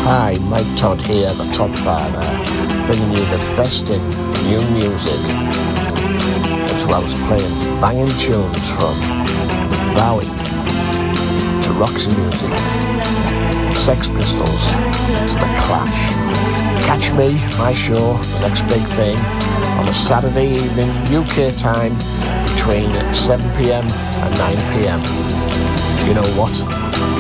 Hi, Mike Todd here, the Todd Father, bringing you the best in new music, as well as playing banging tunes from Bowie to Roxy Music, Sex Pistols to The Clash. Catch me, my show, The Next Big Thing, on a Saturday evening UK time between 7pm and 9pm. You know what?